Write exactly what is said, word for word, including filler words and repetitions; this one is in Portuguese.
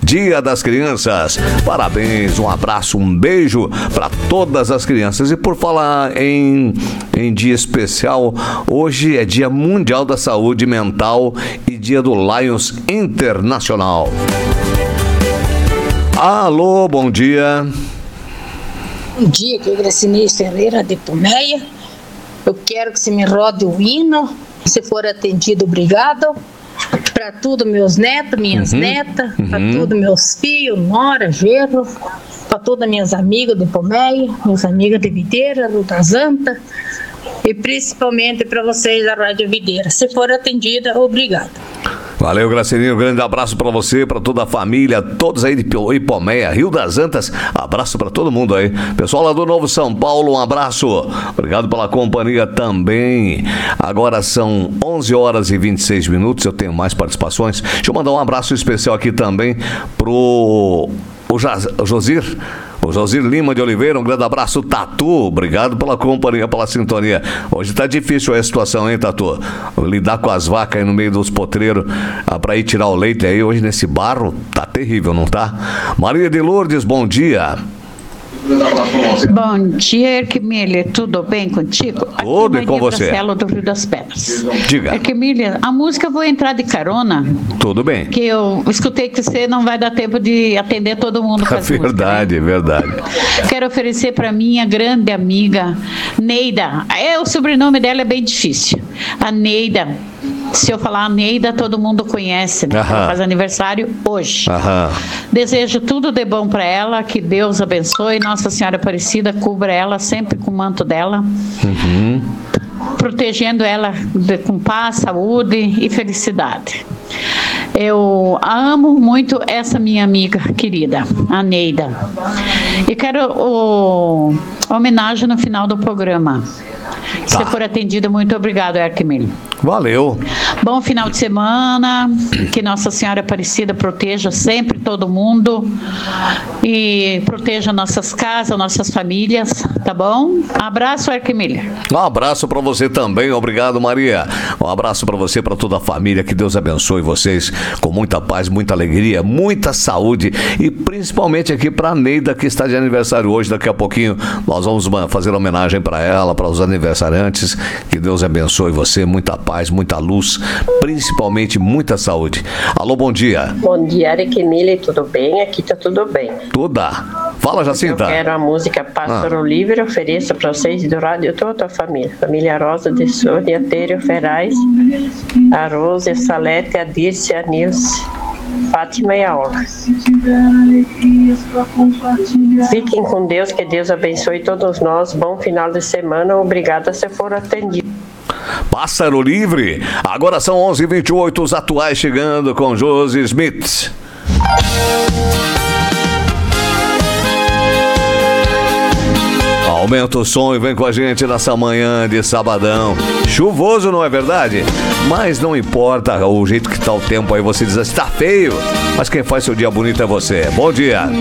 Dia das Crianças. Parabéns, um abraço, um beijo para todas as crianças. E por falar em, em dia especial, hoje é Dia Mundial da Saúde Mental e Dia do Lions Internacional. Alô, bom dia. Bom dia, aqui é Gracinei Ferreira de Pomeia. Eu quero que você me rode o hino. Se for atendido, obrigado. Para tudo, meus netos, minhas uhum, netas, uhum. Para tudo, meus filhos, nora, genro, para todas minhas amigas de Pomeia, minhas amigas de Videira, Lutas Anta, e principalmente para vocês da Rádio Videira. Se for atendida, obrigado. Valeu, Gracilinho, um grande abraço para você, para toda a família, todos aí de Ipomeia, Rio das Antas, abraço para todo mundo aí. Pessoal lá do Novo São Paulo, um abraço, obrigado pela companhia também. Agora são onze horas e vinte e seis minutos, eu tenho mais participações. Deixa eu mandar um abraço especial aqui também pro o Jaz, Josir, o Josir Lima de Oliveira, um grande abraço, Tatu, obrigado pela companhia, pela sintonia. Hoje tá difícil a situação, hein, Tatu? Lidar com as vacas aí no meio dos potreiros ah, pra ir tirar o leite aí, hoje nesse barro, tá terrível, não tá? Maria de Lourdes, bom dia. Bom dia, Erquimília, tudo bem contigo? Tudo e com você. Marcelo do Rio das Pedras. Diga. Erquimília, a música eu vou entrar de carona. Tudo bem. Que eu escutei que você não vai dar tempo de atender todo mundo com as Verdade, músicas, né? verdade. Quero oferecer para minha grande amiga Neida. É, o sobrenome dela é bem difícil. A Neida. Se eu falar a Neida, todo mundo conhece, né? Ela faz aniversário hoje. Aham. Desejo tudo de bom para ela, que Deus abençoe, Nossa Senhora Aparecida cubra ela sempre com o manto dela, uhum. protegendo ela de, com paz, saúde e felicidade. Eu amo muito essa minha amiga querida, a Neida. E quero o, a homenagem no final do programa. Se tá. for atendido, muito obrigado, Erquimília. Valeu. Bom final de semana, que Nossa Senhora Aparecida proteja sempre todo mundo e proteja nossas casas, nossas famílias, tá bom? Abraço, Erquimília. Um abraço para você também, obrigado, Maria. Um abraço para você, para toda a família, que Deus abençoe vocês com muita paz, muita alegria, muita saúde e principalmente aqui para a Neida, que está de aniversário hoje. Daqui a pouquinho nós vamos fazer homenagem para ela, para os aniversariantes. Que Deus abençoe você, muita paz, muita luz, principalmente muita saúde. Alô, bom dia. Bom dia, Erquimília, tudo bem? Aqui tá tudo bem. Tudo. Fala, Jacinta. Eu quero a música Pássaro ah. Livre, ofereço para vocês do rádio toda a família. Família Rosa de Sônia, Têrio Ferraz, a Rose, a Salete, a Dirce, a Nilce, Fátima e a Olga. Fiquem com Deus, que Deus abençoe todos nós. Bom final de semana, obrigada se for atendido. Pássaro Livre, agora são onze e vinte e oito, os atuais chegando com Josi Smith. Aumenta o som e vem com a gente nessa manhã de sabadão. Chuvoso, não é verdade? Mas não importa o jeito que tá o tempo aí, você diz assim, tá feio. Mas quem faz seu dia bonito é você. Bom dia.